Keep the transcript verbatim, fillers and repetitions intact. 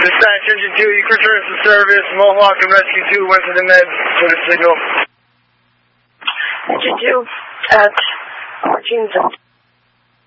Dispatch Engine two, you can return to service. Mohawk and Rescue two went to the meds for the signal. Engine two at fourteen.